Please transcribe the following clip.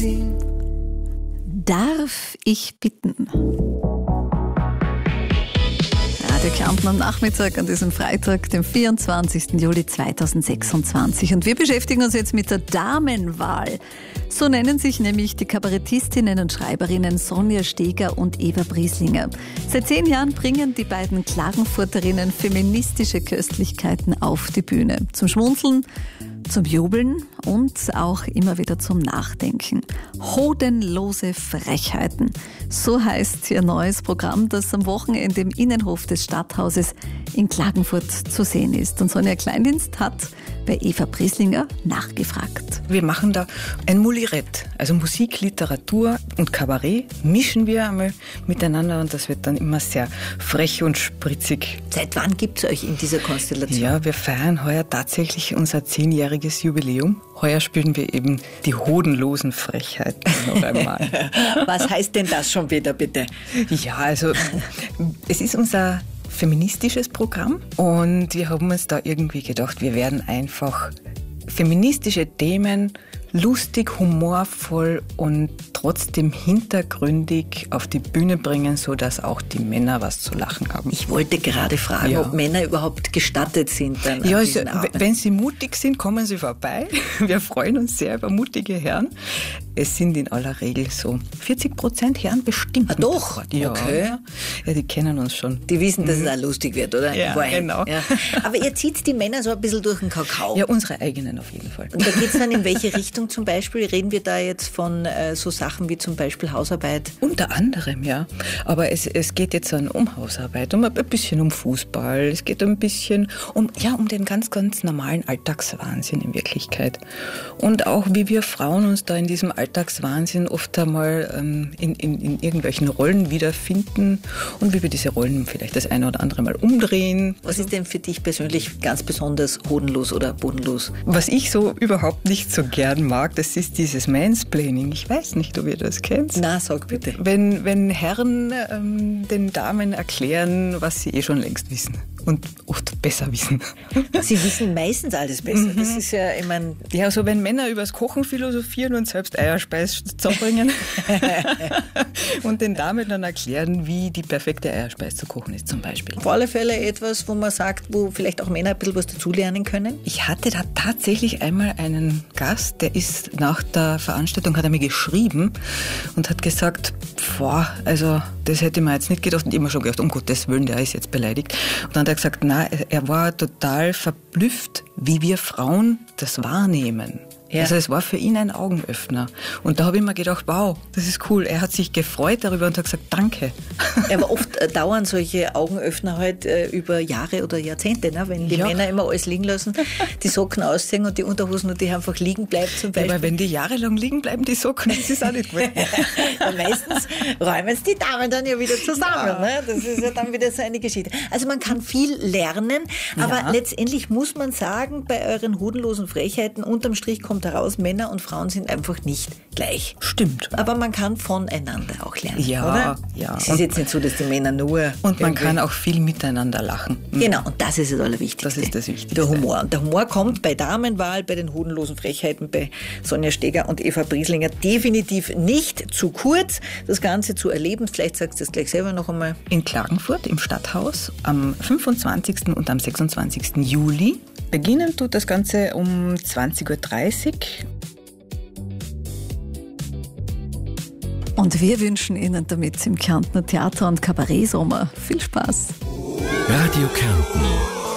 Darf ich bitten? Radio Kärnten am Nachmittag an diesem Freitag, dem 24. Juli 2026. Und wir beschäftigen uns jetzt mit der Damenwahl. So nennen sich nämlich die Kabarettistinnen und Schreiberinnen Sonja Steger und Eva Brieslinger. Seit 10 Jahren bringen die beiden Klagenfurterinnen feministische Köstlichkeiten auf die Bühne. Zum Schmunzeln, zum Jubeln und auch immer wieder zum Nachdenken. Hodenlose Frechheiten. So heißt ihr neues Programm, das am Wochenende im Innenhof des Stadthauses in Klagenfurt zu sehen ist. Und Sonja Kleindienst hat bei Eva Brieslinger nachgefragt. Wir machen da ein Mulirett, also Musik, Literatur und Kabarett mischen wir einmal miteinander und das wird dann immer sehr frech und spritzig. Seit wann gibt es euch in dieser Konstellation? Ja, wir feiern heuer tatsächlich unser 10-jähriges Jubiläum. Heuer spielen wir eben die hodenlosen Frechheiten noch einmal. Was heißt denn das schon wieder, bitte? Ja, also es ist unser feministisches Programm und wir haben uns da irgendwie gedacht, wir werden einfach feministische Themen lustig, humorvoll und trotzdem hintergründig auf die Bühne bringen, sodass auch die Männer was zu lachen haben. Ich wollte gerade fragen, ob Männer überhaupt gestattet sind. Dann ja, also, wenn sie mutig sind, kommen sie vorbei. Wir freuen uns sehr über mutige Herren. Es sind in aller Regel so 40% Herren bestimmt. Ah, doch? Ja, okay. Ja, die kennen uns schon. Die wissen, dass es auch lustig wird, oder? Ja, genau. Ja. Aber ihr zieht die Männer so ein bisschen durch den Kakao. Ja, unsere eigenen auf jeden Fall. Und da geht es dann in welche Richtung zum Beispiel? Reden wir da jetzt von so Sachen wie zum Beispiel Hausarbeit? Unter anderem, ja. Aber es geht jetzt dann um Hausarbeit, um ein bisschen um Fußball. Es geht ein bisschen um den ganz, ganz normalen Alltagswahnsinn in Wirklichkeit. Und auch, wie wir Frauen uns da in diesem Alltagswahnsinn oft einmal in irgendwelchen Rollen wiederfinden und wie wir diese Rollen vielleicht das eine oder andere Mal umdrehen. Was ist denn für dich persönlich ganz besonders hodenlos oder bodenlos? Was ich so überhaupt nicht so gern mag, das ist dieses Mansplaining. Ich weiß nicht, ob ihr das kennt. Na, sag bitte. Wenn Herren den Damen erklären, was sie schon längst wissen und oft besser wissen. Sie wissen meistens alles besser. Das ist ja, ich meine... Ja, so wenn Männer übers Kochen philosophieren und selbst Eierspeis zusammenbringen und den Damen dann erklären, wie die perfekte Eierspeis zu kochen ist zum Beispiel. Auf alle Fälle etwas, wo man sagt, wo vielleicht auch Männer ein bisschen was dazulernen können? Ich hatte da tatsächlich einmal einen Gast, der ist nach der Veranstaltung, hat er mir geschrieben und hat gesagt, also das hätte man jetzt nicht gedacht. Und ich habe mir schon gedacht, um Gottes Willen, der ist jetzt beleidigt. Und dann hat er gesagt, nein, er war total verblüfft, wie wir Frauen das wahrnehmen. Ja. Also es war für ihn ein Augenöffner. Und da habe ich mir gedacht, wow, das ist cool. Er hat sich gefreut darüber und hat gesagt, danke. Ja, aber oft dauern solche Augenöffner halt über Jahre oder Jahrzehnte, ne? Wenn die Männer immer alles liegen lassen, die Socken ausziehen und die Unterhosen und die einfach liegen bleibt zum Beispiel. Ja, aber wenn die jahrelang liegen bleiben, die Socken, das ist auch nicht gut. Ja, meistens räumen es die Damen dann ja wieder zusammen. Ja. Ne? Das ist ja dann wieder so eine Geschichte. Also man kann viel lernen, aber letztendlich muss man sagen, bei euren hodenlosen Frechheiten unterm Strich kommt heraus, Männer und Frauen sind einfach nicht gleich. Stimmt. Aber man kann voneinander auch lernen, ja, oder? Ja. Es ist jetzt nicht so, dass die Männer nur... Und man kann auch viel miteinander lachen. Genau, und das ist das Allerwichtigste. Das ist das Wichtigste. Der Humor. Und der Humor kommt bei Damenwahl, bei den hodenlosen Frechheiten, bei Sonja Steger und Eva Brieslinger definitiv nicht zu kurz, das Ganze zu erleben. Vielleicht sagst du das gleich selber noch einmal. In Klagenfurt im Stadthaus am 25. und am 26. Juli. Beginnen tut das Ganze um 20.30 Uhr. Und wir wünschen Ihnen damit im Kärntner Theater- und Kabarett-Sommer viel Spaß. Radio Kärnten.